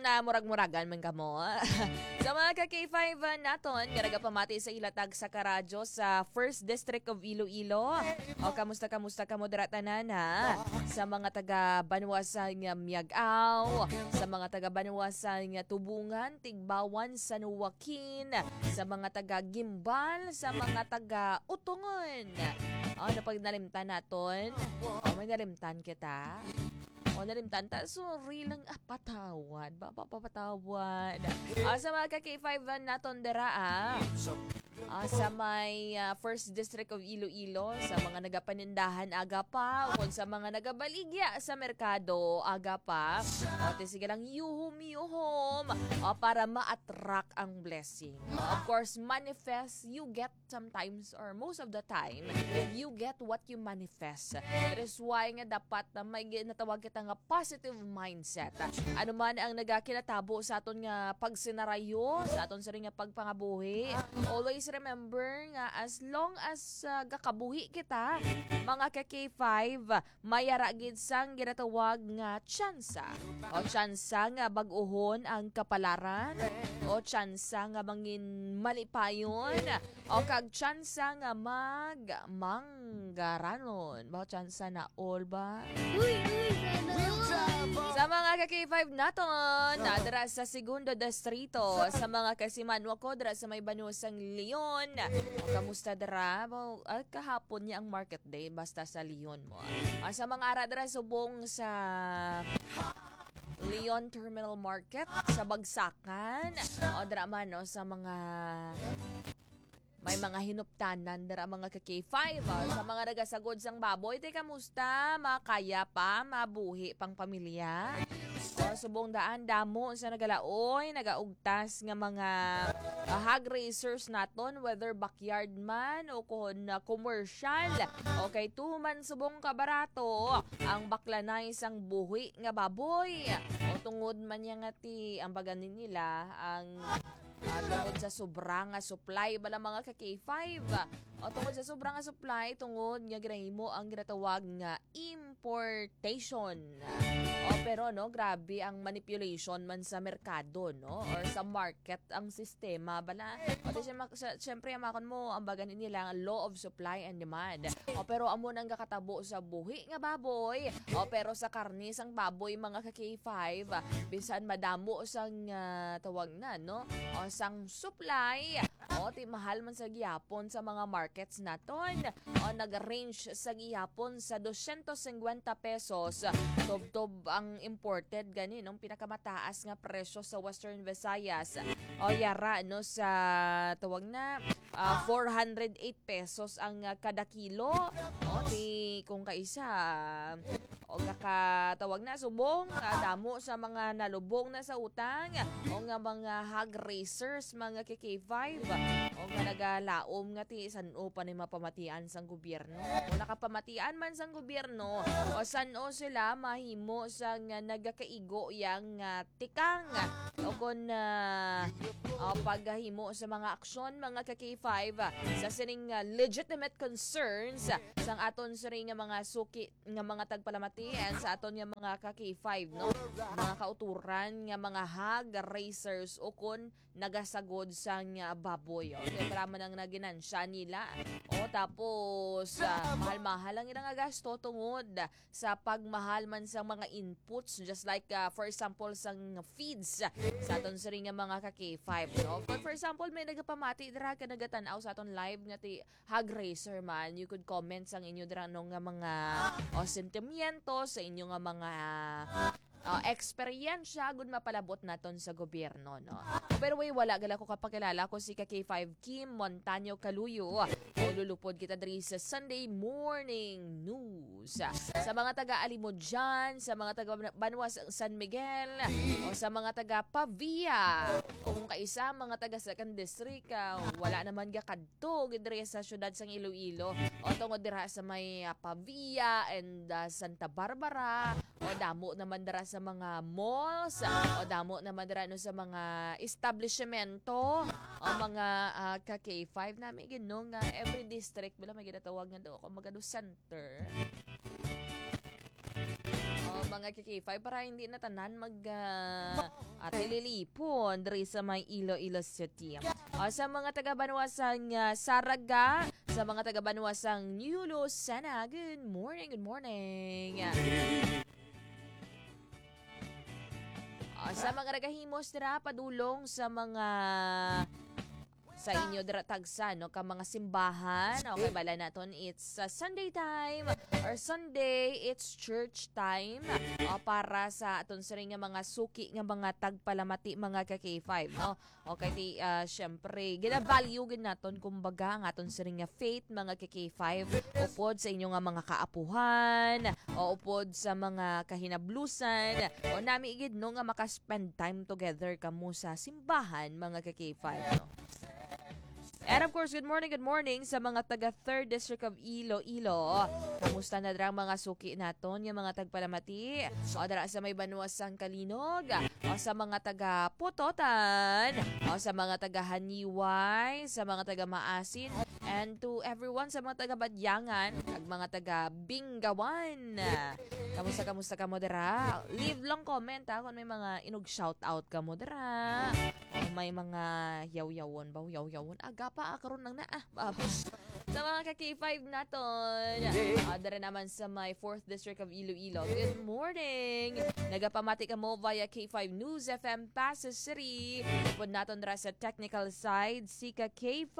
na murag-muragan man kamo. Sa mga ka-K5 naton, nga pamati sa ilatag sa karadyo sa 1st District of Iloilo. O kamusta kamo dira tanan ha? Sa mga taga Banwasan nga Miagaw, sa mga taga Banwasan nga Tubungan, Tigbawan, San Joaquin, sa mga taga Gimbal, sa mga taga Utungon. Ano pag nalimtan naton? May nalimtan kita. Nalimtan ta, sorry lang, patawad. Papatawad. Sa mga ka-K5 naton dira sa may 1st District of Iloilo, sa mga nagapanindahan aga pa, o sa mga nagabaligya sa merkado aga pa, sige lang yuhum para ma-attract ang blessing. Of course, manifest, you get sometimes or most of the time, you get what you manifest. That is why nga dapat na may natawag kita nga positive mindset. Ano man ang nagakinatabo sa aton nga pagsinarayo, sa aton sa ring nga pagpangabuhi, always remember nga as long as gakabuhi kita, mga ka-K5, mayara gid sang ginatawag nga tsansa. O tsansa nga bag-uhon ang kapalaran, o tsansa nga mangin malipayon, o kag tsansa nga manggaranon. Ba tsansa na all ba? Sa mga ka-K5 naton, dara sa Segundo Distrito, sa mga kasimanwa ko, dara sa may Banusang Leon. Kamusta dara? Kahapon niya ang market day, basta sa Leon mo. Sa mga ara dara subong sa Leon Terminal Market, sa Bagsakan, o dara man no, sa mga may mga hinuptanan dara mga ka-K5 sa mga nagasagod sang baboy. Kamusta? Makaya pa, mabuhi pang pamilya. Subong daan damo sa nagalaoy, nagaugtas nga mga hog racers naton, whether backyard man o kung commercial. Okay, tuman subong kabarato ang baklanay sang buhi nga baboy. O tungod man yang ati ang baganin nila ang tungod sa sobrang supply bala mga ka-K5. O tungod sa sobrang supply, tungod nga ginahimo ang ginatawag nga importation. Pero no, grabe ang manipulation man sa merkado, no, or sa market ang sistema bala. Siyempre amakon mo ang baganin nila ang law of supply and demand. Pero amo nang kakatabo sa buhi nga baboy. Pero sa karne sang baboy mga ka-K5, bisan madamo sang tawag na, no, sang supply. Ti mahal man sa gihapon sa mga markets naton. Nag-range sa gihapon sa 250 pesos. Tob-tob ang imported gani nung pinakamataas nga presyo sa Western Visayas. Yara no sa tawag na 408 pesos ang kada kilo. Kung kaisa kakatawag na subong damo sa mga nalubong na sa utang o nga mga hog racers mga K5 o nga nagalaom nga ti san-o pa ni mapamatian sang gobyerno. Kung nakapamatian man sang gobyerno o san-o sila mahimo sa nga nagakaigo yang tikang o kung paghahimo sa mga aksyon mga K5 sa sining legitimate concerns sang aton sa ring nga mga suki nga mga tagpalamati and sa aton nga mga ka-K5, no, mga kauturan nga mga hog racers o kun nagasagod sa nga baboy. Kaya man ang naginansya nila. Tapos mahal-mahal ang ilang gasto tungod sa pagmahal man sa mga inputs, just like for example sang feeds sa aton sa ring nga mga ka-K5, no. For example, may nagapamati dira ka nagatanaw sa aton live nga ti hog racer man, you could comment sang inyo dira no nga mga sentimiento sa inyo nga mga eksperyensya gud mapalabot naton sa gobyerno, no. Pero wala gala ko kapakilala ko si K5 Kim Montaño Caluyo. Lulupod kita diri sa Sunday Morning News. Sa mga taga-Alimod dyan, sa mga taga-Banwas San Miguel, o sa mga taga-Pavia, o kung kaisa mga taga-Second District, wala naman kadto diri sa syudad sang Iloilo, o tungod dira sa may Pavia and Santa Barbara, o damo naman dira sa mga malls, o damo naman dira no sa mga establishmento, o mga ka-K5 namin ginong every district bila may ginatawag nga do o magado center. mga K5 para hindi na tanan at ililipon diri sa may Iloilo City. Sa mga taga-Banwasang Saraga, sa mga taga-Banwasang New Lucena, good morning, good morning. Sa mga nagahimos dira padulong sa mga sa inyo dira tagsa no ka mga simbahan. Okay, bala naton it's Sunday time or Sunday it's church time para sa aton sa nga mga suki nga mga tagpalamati mga ka K5 no. Okay, di syempre gina-value gid naton kumbaga ang aton sa nga faith mga ka K5 upod sa inyo nga mga kaapuhan o upod sa mga kahinablusan o nami gid no nga maka-spend time together kamo sa simbahan mga ka K5 no. And of course, good morning sa mga taga 3rd District of Iloilo. Kamusta na drang mga suki naton, yung mga tagpalamati? O dara sa may Banwasang Kalinog, o sa mga taga Pototan, o sa mga taga Haniway, sa mga taga Maasin, and to everyone sa mga taga Badyangan, at mga taga Bingawan. Kamusta ka mo dara? Leave lang comment kung may mga inog-shoutout ka mo dara. O may mga yaw-yawon ba? Yaw-yawon? Aga pa karon nang sa mga ka-K5 naton. Dara naman sa my 4th District of Iloilo. Good morning. Nagapamati ka mo via K5 News FM Pasig City. Upod naton dara sa technical side si ka-K5.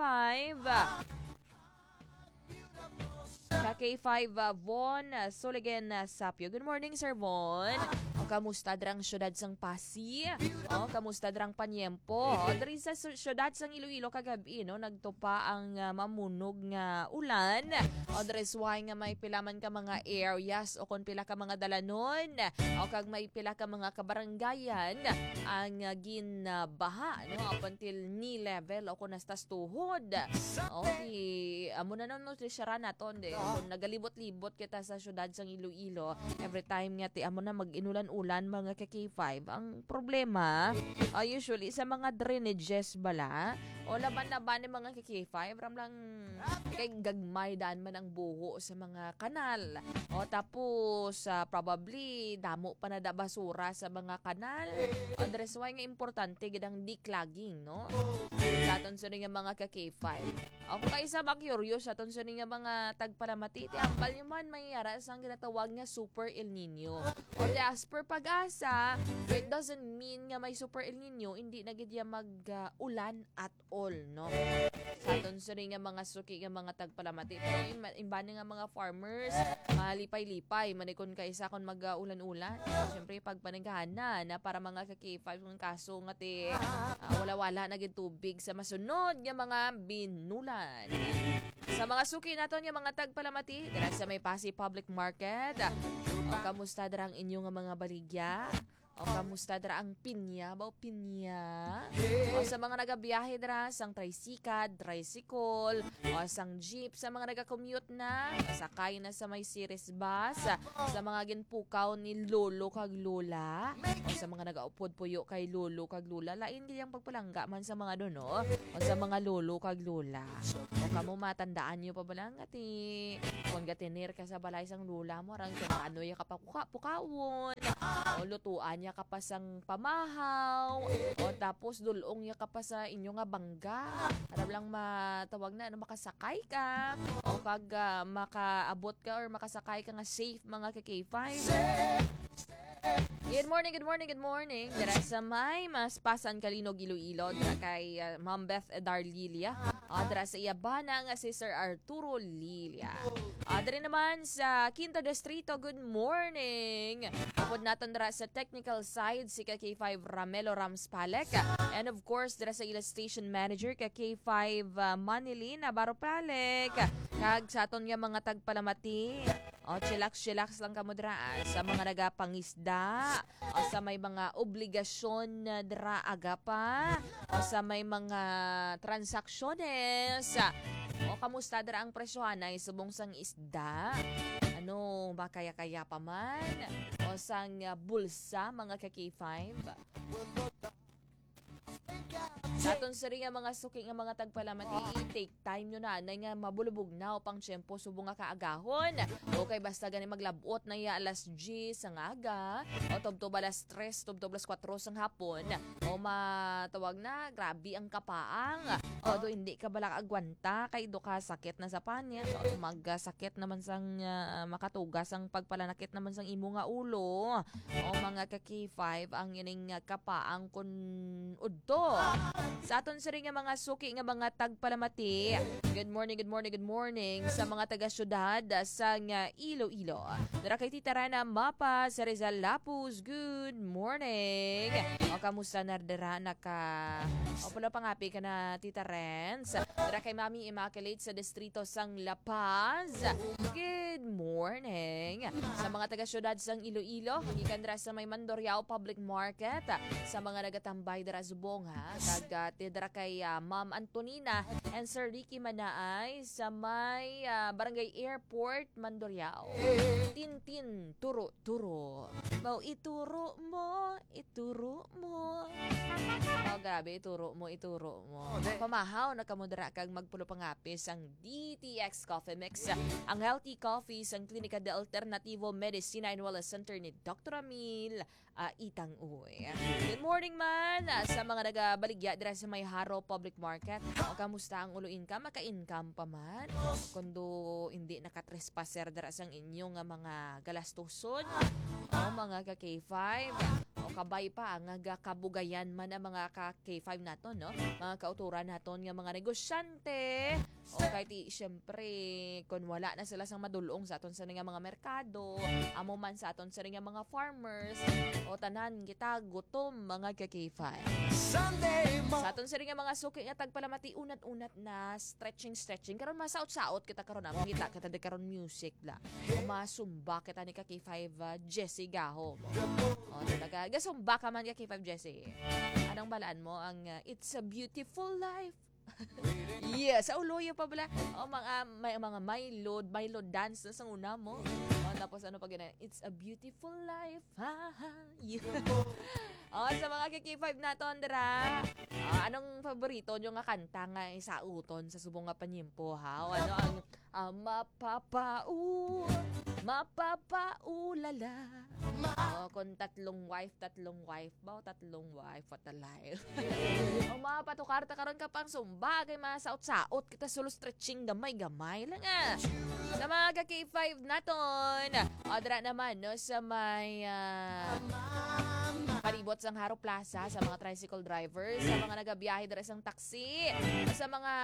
Ka-K5 Von Soligen Sapio. Good morning, Sir Von. Kamusta drang syudad sang Pasi? Kamusta drang Panyempo? Diri sa syudad sang Iloilo kagabi no nagtupa ang mamunog nga ulan. Diri why nga may pilaman ka mga areas o kon pila ka mga dalanon o kag may pila ka mga kabaranggayan ang ginbaha no up until knee level o kun nastas tuhod. Okay, amo na no siya naton de kung nagalibot-libot kita sa syudad sang Iloilo every time nga ti amo na mag-inulan-ulan mga ka-K5 ang problema usually sa mga drainages bala o laban-laban ni mga ka-K5 ram lang kay gagmay daan man ang buho sa mga kanal o tapos probably damo pa na da basura sa mga kanal o dress why nga importante gid ang declogging no sa aton sa nga mga ka-K5 o kung kaisa ba curious aton sa nga mga tagpalamati ti ambal nyo man mayara sa ginatawag nga Super El Nino o as per pag-asa it doesn't mean nga may Super El Nino hindi na gid ya mag-ulan at all no sa aton sa nga mga suki nga mga tagpalamati pero imbani nga mga farmers malipay-lipay manikon kaisa kon mag-ulan-ulan syempre pag panagana na para mga ka-K5 ng kaso nga ti wala-wala na gid tubig sa masunod nga mga binulan. Sa mga suki naton nga mga tagpalamati dira sa may Pasig Public Market kamusta dira ang inyong mga baligya? O kamusta dira ang pinya? O sa mga nagabiyahe dira sang tricycle, o sang jeep, sa mga naga-commute na, sakay na sa may series bus, sa mga ginpukaw ni lolo kag lola, o sa mga nagaupod puyo kay lolo kag lola, lain giyang pagpalangga man sa mga doon, o sa mga lolo kag lola. O kamo matandaan nyo pa balang ati, kung gatinir ka sa balay sang lola mo, arang ano ya kapapukawon, o lutuan niya kapasang pamahaw o tapos dulong niya kapasa inyo nga bangga para lang matawag na makasakay ka o kag makaabot ka or makasakay ka nga safe mga ka-K5. Good morning. Dira sa may Maspasan Kalinog Iloilo dira kay Ma'am Beth Darlilia. Dira sa Iyabana nga si Sir Arturo Lilia. Dira naman sa Quinta Distrito, good morning. Apod naton dira sa technical side si K5 Ramelo Ramspalek. And of course dira sa ila station manager K5 Manilin Navarro Palek. Kag sa aton nga mga tagpalamati. Chillax lang kamo dira sa mga nagapangisda o sa may mga obligasyon na dira aga pa o sa may mga transacciones o kamusta dira ang presyohan ay subong sang isda ano ba kaya pa man o sang bulsa mga ka-K5. Sa aton siri nga mga suki nga mga tagpalamati, take time nyo na nga mabulubog na o pang tiyempo subong nga kaagahon. Okay, basta gani maglabot na iya alas 10 sang aga o tubtob alas 3, tubtob alas 4 sang hapon o matawag na grabe ang kapaang o do hindi ka bala agwanta kay do ka sakit na sa panyat o magsakit naman sang makatugas ang pagpalanakit naman sang imo nga ulo o mga ka-K5 ang ining kapaang kun udto. Sa aton siri nga mga suki nga mga tagpalamati. Good morning, good morning, good morning sa mga taga-syudad sa nga Iloilo. Dara kay Tita Rana Mapa sa Rizal Lapuz. Good morning. O kamusta na dara o pala pangapi ka na Tita Renz. Dara kay Mami Immaculate sa distrito sang La Paz. Good morning. Sa mga taga-syudad sang Iloilo, gikan dara sa may Mandurriao Public Market, sa mga nagatambay dara subong ha. Dara kay Ma'am Antonina and Sir Ricky Manaay sa may Barangay Airport, Mandurriao. Tintin, turo. Mau ituro mo. Oh, grabe, ituro mo. Pamahaw na kamudra kag magpulo pangapis ang DTX Coffee Mix, ang healthy coffee sang Klinika de Alternativo Medicina and Wellness Center ni Dr. Amil Itang Uy. Good morning man sa mga nagabaligya dira sa may Haro Public Market. O kamusta ang ulo income? Maka-income pa man? Kundo hindi nakatrespasser dira sang inyong mga galastuson o mga ka-K5 o kabay pa ang kabugayan man ang mga ka-K5 naton, no? Mga kauturan naton nga mga negosyante o kahit syempre kung wala na sila sang madulong sa aton sa nga mga merkado, amo man sa aton sa nga mga farmers o tanan kita gutom mga ka-K5. Sa aton sa nga mga suki nga tagpalamati unat-unat na stretching karon masaot-saot kita karon na makita kita de karon music la o masumba kita ni ka-K5 Jessie Gaho. O talaga gasumba ka man ka-K5 Jessie. Anong balaan mo ang It's a Beautiful Life? Yeah, sa uloyo pa bala. O may mga Milo dance na sa una mo. O tapos ano pa ganyan? It's a beautiful life. Ha ha. Yeah. O sa mga K5 naton dira. Anong paborito nyo nga kanta nga isauton sa subong nga panyimpo ha? O ano ang mapapaulala. Kung tatlong wife ba? Tatlong wife, what a life. O mapatukarta karon ka pang sumba kay masaot-saot kita solo stretching gamay-gamay lang Sa mga K5 naton, odra naman no sa may palibot sang Haro Plaza sa mga tricycle drivers, sa mga nagabiyahe dira sang taxi, sa mga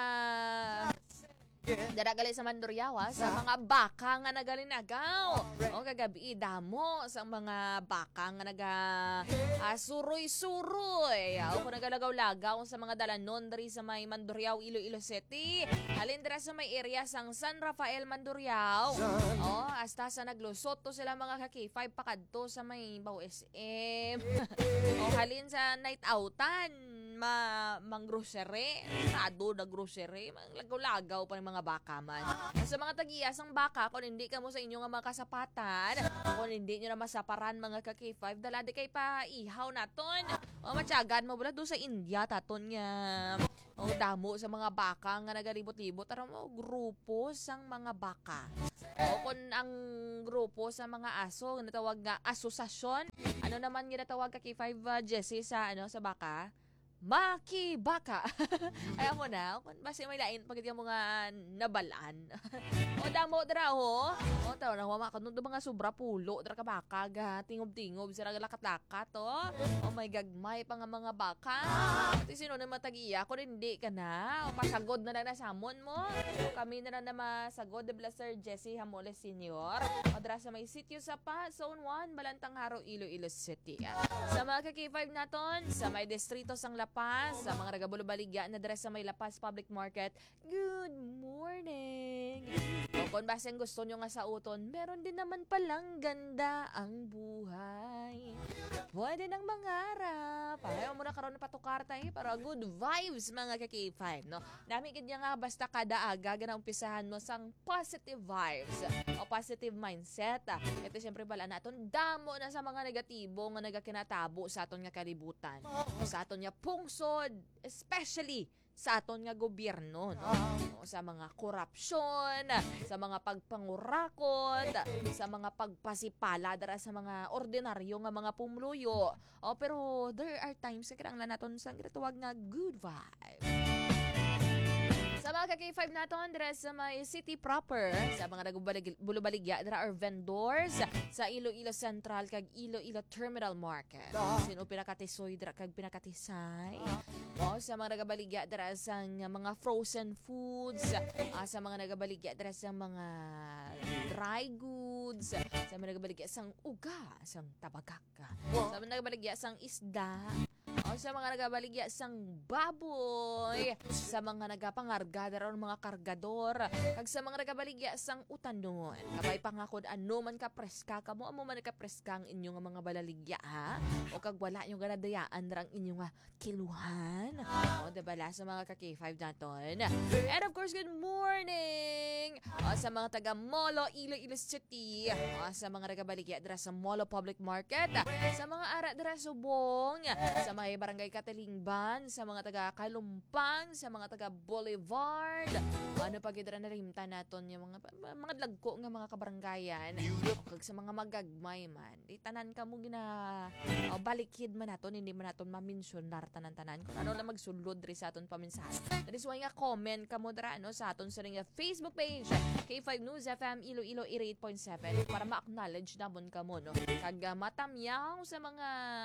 dara gali sa Mandurriao sa mga baka nga nagalinagaw. O kagabi damo sa mga baka nga naga suroy-suroy. O kung nagalagaw-lagaw sa mga dalanon diri sa may Mandurriao, Iloilo City. Halin dira sa may area sang San Rafael, Mandurriao. O hasta sa naglusot to sila mga ka-K5 pakadto sa may Bao SM. O halin sa night outan mang grocery, sado na grocery, lagaw-lagaw pa ng mga baka man. Sa mga tag-iyasang baka, kung hindi ka mo sa inyong mga kasapatan, kung hindi nyo na masaparan mga ka-K5, dala di kay pa ihaw naton. O matyagan mo bala doon sa India, taton nga. O damo sa mga baka nga nagalibot-libot, tara mo, grupo sang mga baka. O kung ang grupo sa mga aso, natawag nga asosasyon, ano naman nga natawag ka-K5 Jessie sa baka? Makibaka. Ayaw mo na, kung basta may lain, pag mo nga nabalaan. O damo dra ho. O tao na huwama ka nun mga sobra pulo. Dra ka baka, tingob-tingob, sila lakat-lakat o. O may gagmay pa nga mga baka. At sino na matag-iya, kung hindi ka na, o pasagod na lang na samon mo. O kami na lang na masagod, de Sir Jessie Hamoles Senior. O dra sa may sitio sa pa, Zone 1, Balantang Haro, Iloilo City. Sa mga ka-K5 naton, sa may distrito sang Lapas, sa mga nagabulubaligya na dress sa may Lapas Public Market, good morning! O kung baseng gusto nyo nga sa uton, meron din naman palang ganda ang buhay. Pwede nang mangarap. Ayaw mo na karoon na patukar tayo para good vibes mga ka-K5, no? Namin kanya nga basta kada aga, na umpisahan mo sang positive vibes o positive mindset. Ito siyempre pala naton, damo na sa mga negatibo nga nagakinatabo sa aton nga kalibutan. O sa aton nga lungsod, especially sa aton nga gobyerno, no? Sa mga korupsyon, sa mga pagpangurakot, sa mga pagpasipala dara sa mga ordinaryo nga mga pumluyo. Pero there are times sa kinahanglan naton sa ginatawag nga good vibe. Sa mga ka-K5 naton dira sa may city proper, sa mga nagbubaligya dira are vendors sa Iloilo Central kag Iloilo Terminal Market. Sino pinakatisoy dira kag pinakatisay. Sa mga nagabaligya dira sa mga frozen foods, sa mga nagabaligya dira sa mga dry goods, sa mga nagabaligya sang uga, sang tabagak, sa mga nagabaligya sang isda, sa mga nagabaligya sang baboy, sa mga nagapangarga daron mga kargador, kag sa mga nagabaligya sang utanon. Kabay pangakod ano man ka preska kamo, amo man ka preska ang inyong mga balaligya ha. O kag wala yung ganadayaan ra ang inyong kiluhan. Debala sa mga ka-K5 naton. And of course, good morning sa mga taga Molo, Iloilo City, sa mga nagabaligya dira sa Molo Public Market, sa mga ara dira Subong, sa mga Barangay Katilingban, sa mga taga Kalumpang, sa mga taga Boulevard. Ano pa gidra na rimta naton yung mga lagko nga mga kabarangayan. Kag sa mga magagmay man, di tanan ka mo gina balikid man naton, hindi man naton maminsunar tanan-tanan kung ano lang magsulod diri sa aton paminsahan. That is why nga comment ka mo dira sa aton sa ring Facebook page K5 News FM Iloilo 88.7 para ma-acknowledge namon ka mo, no? Kag matamyaw sa mga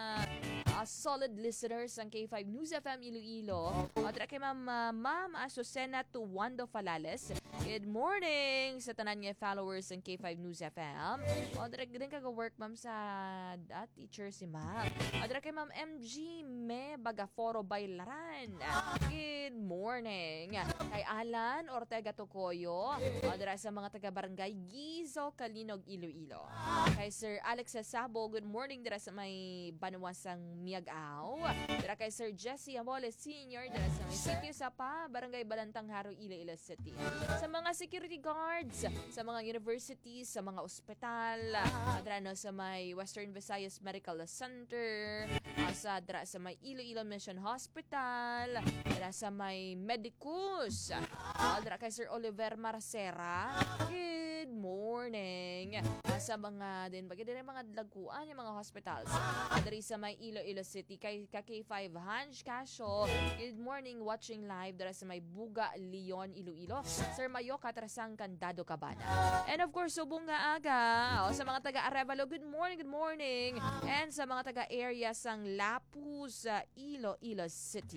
solid listeners ng K5 News FM Iloilo. Dira kay Ma'am Azucena Tuwando Falales. Good morning sa tanan nga followers ng K5 News FM. Dira din kaga-work ma'am sa teacher si Ma'am. Dira kay Ma'am MG Me Bagaforo Bailaran. Good morning. Kay Alan Ortega Tocoyo. Dira sa mga taga-barangay Gizo, Kalinog, Iloilo. Kay Sir Alex Sabo, good morning dira sa may Banuwasang Miagaw. Dira kay Sir Jesse Amole Sr. dira sa may Sikyo Sapa, Barangay Balantang Haro, Iloilo City. Sa mga security guards, sa mga universities, sa mga ospital, dira sa may Western Visayas Medical Center, dira sa may Iloilo Mission Hospital, dira sa may Medicus, dira kay Sir Oliver Marcera. Good morning. Sa mga din dira mga dagkuan yung mga hospitals. Diri sa may Iloilo City kay K5 Hanj Casio. Good morning, watching live dira sa may Buga, Leon, Iloilo. Sir Mayo Katrasang Candado, Cabana. And of course, subong nga aga sa mga taga Arevalo, good morning, good morning. And sa mga taga area sang Lapu sa Iloilo City.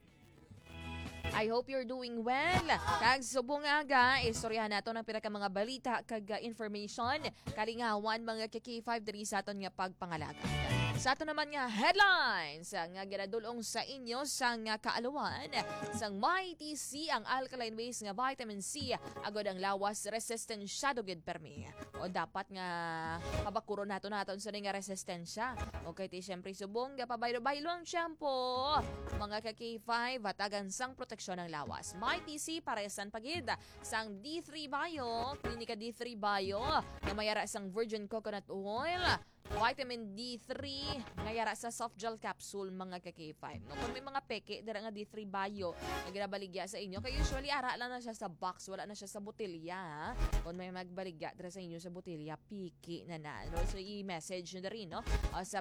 I hope you're doing well. Kag subong aga, istoryahan nato ng pinaka mga balita kag information kalingawan mga K5 diri sa aton nga pagpangalaga. Sa ato naman nga headlines nga ginadulong sa inyo sa nga kaalawan sang Mighty C ang alkaline base nga vitamin C agod ang lawas resistensya gid permi. O dapat nga pabakuro naton sa nga resistensya. Okay, ti syempre subong ga pabaylo-baylo ang shampoo. Mga K5 hatagan sang proteksyon ng lawas. Mighty C paresan pagid sang D3 Bio, Klinika D3 Bio nga mayara sang virgin coconut oil, vitamin D3 nga yara sa soft gel capsule mga K5. No, kung may mga peke dira nga D3 Bio nga ginabaligya sa inyo, kay usually ara lang na siya sa box, wala na siya sa botelya. Kung may magbaligya dira sa inyo sa botelya, piki na. No? So i-message nyo na rin, no? Sa